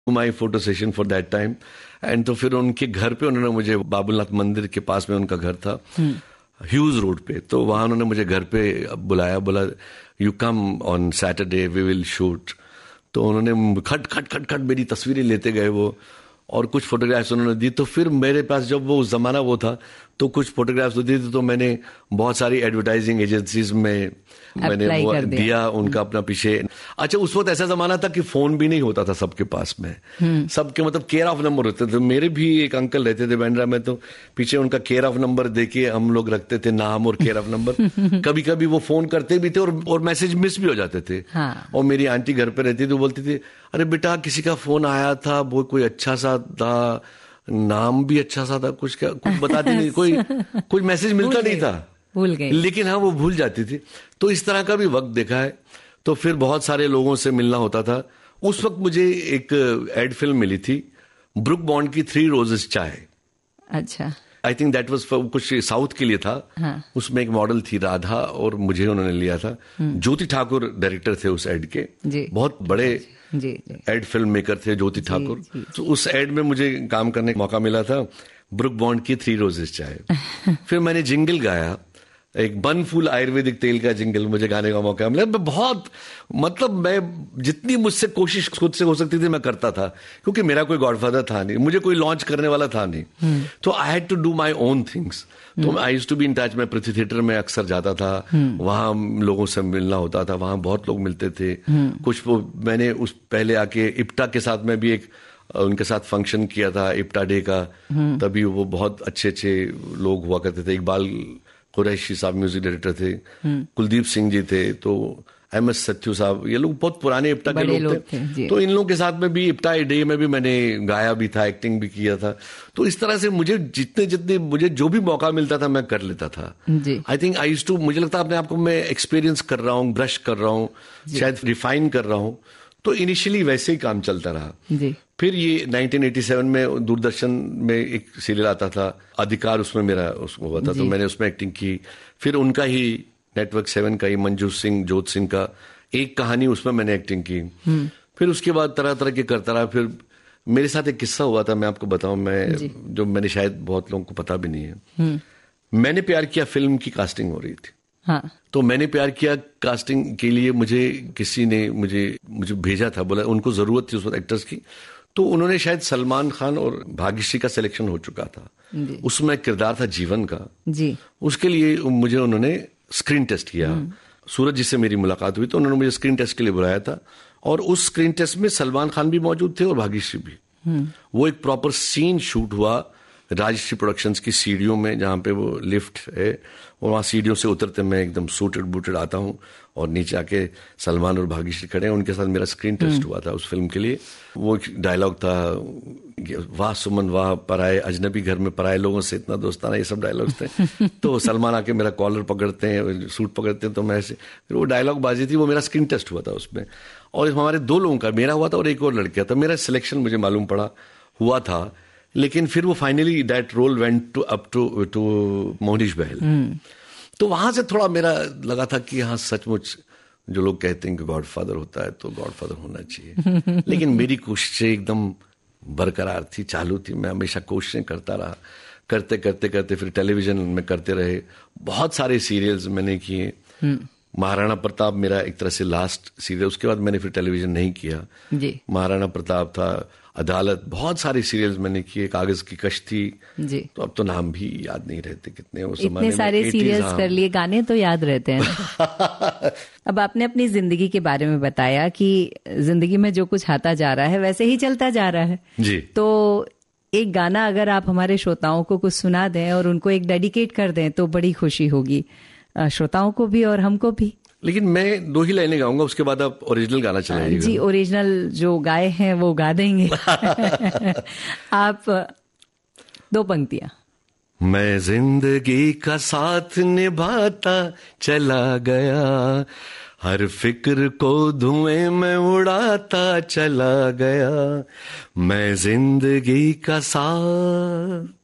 My photo session for that time. And तो फिर उनके घर पे उन्होंने मुझे, बाबुलनाथ मंदिर के पास में उनका घर था, ह्यूज रोड पे, तो वहां उन्होंने मुझे घर पे बुलाया, बोला you come on Saturday we will shoot. तो उन्होंने खट खट खट खट मेरी तस्वीरें लेते गए वो, और कुछ फोटोग्राफ्स उन्होंने दी। तो फिर मेरे पास जब वो उस जमाना वो था, तो कुछ फोटोग्राफ्स दी थी, तो मैंने बहुत सारी एडवर्टाइजिंग एजेंसीज में मैंने वो दिया उनका अपना पीछे। अच्छा, उस वक्त ऐसा जमाना था कि फोन भी नहीं होता था सबके पास में, सबके मतलब केयर ऑफ नंबर होते थे। मेरे भी एक अंकल रहते थे बांद्रा में, तो पीछे उनका केयर ऑफ नंबर देके हम लोग रखते थे नाम और केयर ऑफ नंबर। कभी कभी वो फोन करते भी थे और मैसेज मिस भी हो जाते थे। और मेरी आंटी घर पे रहती थी, बोलती थी अरे बेटा किसी का फोन आया था, वो कोई अच्छा सा था, नाम भी अच्छा सा था, कुछ बताती नहीं, कोई मैसेज मिलता नहीं था, भूल गए। लेकिन हाँ वो भूल जाती थी। तो इस तरह का भी वक्त देखा है। तो फिर बहुत सारे लोगों से मिलना होता था। उस वक्त मुझे एक एड फिल्म मिली थी, ब्रुक बॉन्ड की 3 रोजेस चाय। अच्छा, आई थिंक दैट वाज कुछ साउथ के लिए था। हाँ। उसमें एक मॉडल थी राधा, और मुझे उन्होंने लिया था। ज्योति ठाकुर डायरेक्टर थे उस एड के, बहुत बड़े एड फिल्म मेकर थे ज्योति ठाकुर। तो उस एड में मुझे काम करने का मौका मिला था, ब्रुक बॉन्ड की 3 रोजेस चाय। फिर मैंने जिंगल गाया, एक बनफूल आयुर्वेदिक तेल का जिंगल मुझे गाने का मौका मिला। मैं बहुत, मतलब मैं जितनी मुझसे कोशिश खुद से हो सकती थी मैं करता था, क्योंकि मेरा कोई गॉडफादर था नहीं, मुझे कोई लॉन्च करने वाला था नहीं। तो I had to do my own things. तो I used to be in touch. मैं पृथ्वी थिएटर में अक्सर जाता था, वहां लोगों से मिलना होता था, वहां बहुत लोग मिलते थे। कुछ वो मैंने उस पहले आके इप्टा के साथ में भी एक उनके साथ फंक्शन किया था, इप्टा डे का। तभी वो बहुत अच्छे अच्छे लोग हुआ करते थे। इकबाल कुरैशी साहब म्यूजिक डायरेक्टर थे, कुलदीप सिंह जी थे, तो MS सत्यू साहब, ये लोग बहुत पुराने इप्टा के लोग थे। तो इन लोगों के साथ में भी इप्टा डे में भी मैंने गाया भी था, एक्टिंग भी किया था। तो इस तरह से मुझे जितने मुझे जो भी मौका मिलता था मैं कर लेता था। I think I used to, मुझे लगता है अपने आप को मैं एक्सपीरियंस कर रहा हूँ, ब्रश कर रहा हूँ, शायद रिफाइन कर रहा हूँ। तो इनिशियली वैसे ही काम चलता रहा। फिर ये 1987 में दूरदर्शन में एक सीरियल आता था अधिकार, उसमें मेरा उसको हुआ था, तो मैंने उसमें एक्टिंग की। फिर उनका ही नेटवर्क 7 का ही मंजू सिंह जोत सिंह का एक कहानी, उसमें मैंने एक्टिंग की। फिर उसके बाद तरह तरह के करता रहा। फिर मेरे साथ एक किस्सा हुआ था, मैं आपको बताऊं, मैं जो मैंने शायद बहुत लोगों को पता भी नहीं है। मैंने प्यार किया फिल्म की कास्टिंग हो रही थी। हाँ। तो मैंने प्यार किया कास्टिंग के लिए मुझे किसी ने मुझे भेजा था, बोला उनको जरूरत थी उस वक्त एक्टर्स की। तो उन्होंने शायद सलमान खान और भाग्यश्री का सिलेक्शन हो चुका था, उसमें किरदार था जीवन का जी। उसके लिए मुझे उन्होंने स्क्रीन टेस्ट किया। सूरज जी से मेरी मुलाकात हुई, तो उन्होंने मुझे स्क्रीन टेस्ट के लिए बुलाया था, और उस स्क्रीन टेस्ट में सलमान खान भी मौजूद थे और भाग्यश्री भी। वो एक प्रॉपर सीन शूट हुआ राजश्री प्रोडक्शंस की सीढ़ियों में, जहां पे वो लिफ्ट है, और वहां सीढ़ियों से उतरते मैं एकदम सूटेड बूटेड आता हूं, और नीचे आके सलमान और भाग्यश्री खड़े हैं, उनके साथ मेरा स्क्रीन टेस्ट हुआ था उस फिल्म के लिए। वो डायलॉग था, वाह सुमन वाह, पराए अजनबी घर में पराए लोगों से इतना दोस्ताना, ये सब डायलॉग्स थे। तो सलमान आके मेरा कॉलर पकड़ते हैं, सूट पकड़ते हैं, तो मैं ऐसे, फिर वो डायलॉग बाजी थी, वो मेरा स्क्रीन टेस्ट हुआ था उसमें। और हमारे 2 लोगों का, मेरा हुआ था और एक और लड़का था। मेरा सिलेक्शन मुझे मालूम पड़ा हुआ था, लेकिन फिर वो finally that role went to Mohnish बहल। तो वहां से थोड़ा मेरा लगा था कि हाँ सचमुच जो लोग कहते हैं कि गॉडफादर होता है तो गॉडफादर होना चाहिए। लेकिन मेरी कोशिशें एकदम बरकरार थी, चालू थी, मैं हमेशा कोशिशें करता रहा। करते करते करते फिर टेलीविजन में करते रहे, बहुत सारे सीरियल्स मैंने किए। महाराणा प्रताप मेरा एक तरह से लास्ट सीरियल, उसके बाद मैंने फिर टेलीविजन नहीं किया जी। महाराणा प्रताप था, अदालत, बहुत सारे सीरियल्स मैंने किए, कागज की कश्ती जी। तो अब तो नाम भी याद नहीं रहते कितने, वो इतने सारे सीरियल्स कर लिए, गाने तो याद रहते हैं। अब आपने अपनी जिंदगी के बारे में बताया कि जिंदगी में जो कुछ आता जा रहा है वैसे ही चलता जा रहा है जी। तो एक गाना अगर आप हमारे श्रोताओं को कुछ सुना दें और उनको एक डेडिकेट कर दें तो बड़ी खुशी होगी, श्रोताओं को भी और हमको भी। लेकिन मैं 2 ही लाइनें गाऊंगा, उसके बाद आप ओरिजिनल गाना चलाइएगा जी। ओरिजिनल जो गाए हैं वो गा देंगे। आप 2 पंक्तियां। मैं जिंदगी का साथ निभाता चला गया, हर फिक्र को धुएं में उड़ाता चला गया, मैं जिंदगी का साथ